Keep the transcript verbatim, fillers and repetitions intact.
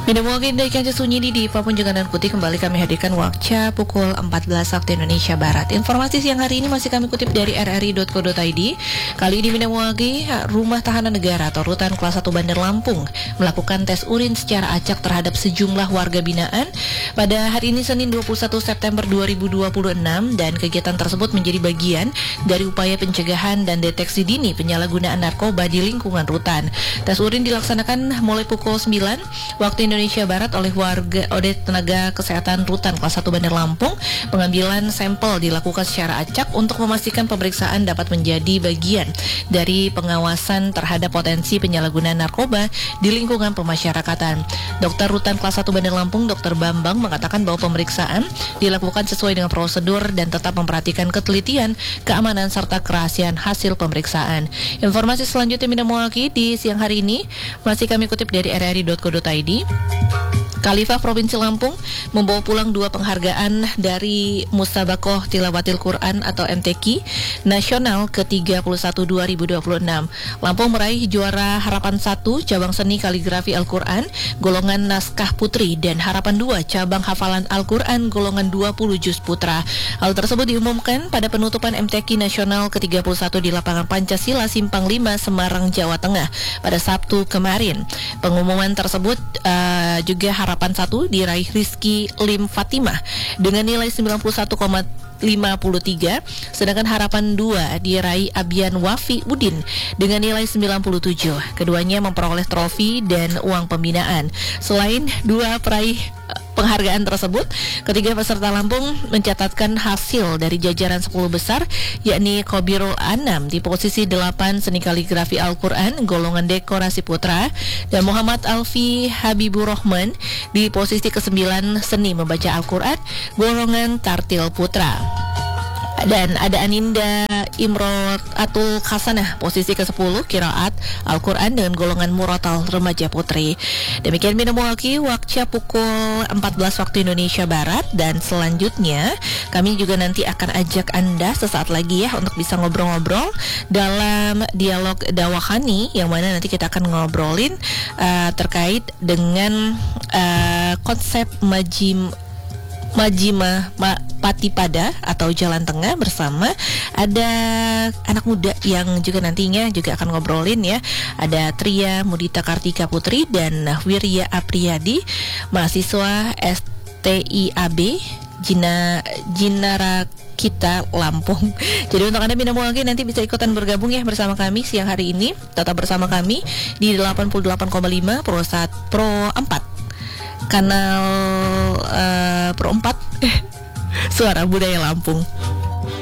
Minamwagi dari Kancah Sunyi di Papua Jangan Putih kembali kami hadirkan waktu pukul empat belas waktu Indonesia Barat. Informasi siang hari ini masih kami kutip dari r r i dot co dot i d. Kali ini Minamwagi, Rumah Tahanan Negara atau Rutan Kelas satu Bandar Lampung melakukan tes urin secara acak terhadap sejumlah warga binaan pada hari ini Senin dua puluh satu September dua ribu dua puluh enam, dan kegiatan tersebut menjadi bagian dari upaya pencegahan dan deteksi dini penyalahgunaan narkoba di lingkungan rutan. Tes urin dilaksanakan mulai pukul sembilan waktu Indonesia Barat oleh warga oleh tenaga kesehatan Rutan Kelas satu Bandar Lampung. Pengambilan sampel dilakukan secara acak untuk memastikan pemeriksaan dapat menjadi bagian dari pengawasan terhadap potensi penyalahgunaan narkoba di lingkungan pemasyarakatan. Dokter Rutan Kelas satu Bandar Lampung, Dokter Bambang, mengatakan bahwa pemeriksaan dilakukan sesuai dengan prosedur dan tetap memperhatikan ketelitian, keamanan serta kerahasiaan hasil pemeriksaan. Informasi selanjutnya Minamwagi di siang hari ini masih kami kutip dari r r i dot co dot i d. Khalifah Provinsi Lampung membawa pulang dua penghargaan dari Musabakoh Tilawatil Quran atau M T Q Nasional ke tiga puluh satu dua ribu dua puluh enam. Lampung meraih juara Harapan satu cabang seni kaligrafi Al-Quran golongan naskah putri dan Harapan dua cabang hafalan Al-Quran golongan dua puluh juz putra. Hal tersebut diumumkan pada penutupan M T Q Nasional ke tiga puluh satu di lapangan Pancasila Simpang lima Semarang, Jawa Tengah pada Sabtu kemarin. Pengumuman tersebut uh, juga Harapan satu diraih Rizky Lim Fatimah dengan nilai sembilan puluh satu koma lima tiga, sedangkan Harapan dua diraih Abian Wafi Udin dengan nilai sembilan puluh tujuh. Keduanya memperoleh trofi dan uang pembinaan. Selain dua peraih penghargaan tersebut, ketiga peserta Lampung mencatatkan hasil dari jajaran sepuluh besar, yakni Kobirul Anam di posisi delapan seni kaligrafi Al-Quran golongan dekorasi putra, dan Muhammad Alfi Habibur Rahman di posisi kesembilan seni membaca Al-Quran golongan tartil putra. Dan ada Aninda Imrot Atul Hasanah posisi kesepuluh Qiraat Al-Quran dengan golongan Muratal remaja putri. Demikian Minamwagi waktu pukul empat belas waktu Indonesia Barat, dan selanjutnya kami juga nanti akan ajak Anda sesaat lagi ya untuk bisa ngobrol-ngobrol dalam dialog Dawahani, yang mana nanti kita akan ngobrolin uh, terkait dengan uh, konsep majim Majima Ma, Patipada atau Jalan Tengah, bersama ada anak muda yang juga nantinya juga akan ngobrolin ya. Ada Tria Mudita Kartika Putri dan Wirya Apriyadi, mahasiswa S T I A B Jina Jinara kita Lampung. Jadi untuk Anda Minamwagi nanti bisa ikutan bergabung ya bersama kami siang hari ini. Tetap bersama kami di delapan puluh delapan koma lima Pro empat Kanal uh, Pro empat Suara Budaya Lampung.